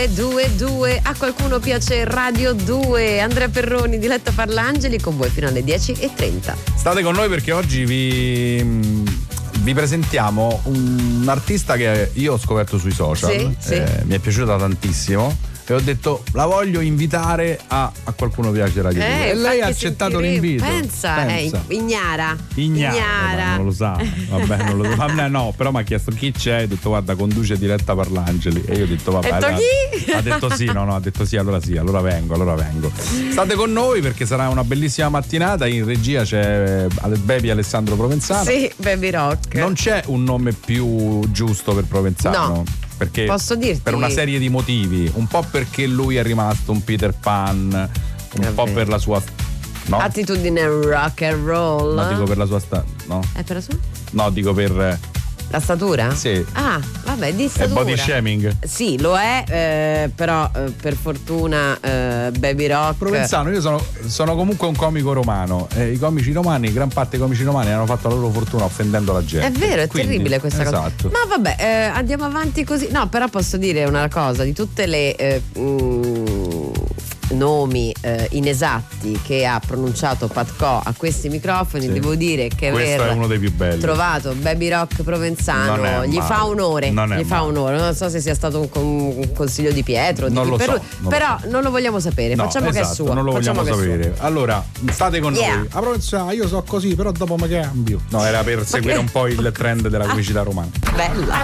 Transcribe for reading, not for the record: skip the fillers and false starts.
222. A qualcuno piace Radio 2. Andrea Perroni, Diletta Parlangeli con voi fino alle 10:30. State con noi perché oggi vi presentiamo un artista che io ho scoperto sui social. Sì. Mi è piaciuta tantissimo e ho detto la voglio invitare a qualcuno piace Radio 2 e lei ha accettato l'invito. Pensa. Ignara. Vabbè, non lo sa. Vabbè, non lo so. Vabbè, no, però mi ha chiesto chi c'è, ho detto guarda, conduce Diletta Parlangeli e io ho detto vabbè. Chi? Ha detto sì, ha detto sì, allora vengo. State con noi perché sarà una bellissima mattinata. In regia c'è Baby Alessandro Provenzano. Sì, Baby Rock. Non c'è un nome più giusto per Provenzano. No. Perché posso dirti? Per una serie di motivi, un po' perché lui è rimasto un Peter Pan, un po' per la sua attitudine rock and roll. No, dico per la sua no? È per la sua? No, dico per la statura? Sì. Ah, vabbè, di statura. È body shaming? Sì, lo è, però per fortuna Baby Rock. Provenzano, io sono comunque un comico romano. I comici romani, gran parte dei comici romani hanno fatto la loro fortuna offendendo la gente. È vero, è terribile questa cosa. Ma vabbè, andiamo avanti così. No, però posso dire una cosa, di tutte le nomi inesatti che ha pronunciato Pat Co a questi microfoni, devo dire che questo è uno dei più belli. Trovato Baby Rock Provenzano gli fa onore. Non so se sia stato un consiglio di Pietro, però non lo vogliamo sapere. Facciamo che è suo. Non lo vogliamo sapere. Allora, state con noi. A Provenzano, io so così, però dopo mi cambio. No, era per seguire un po' il trend della comicità romana. Bella.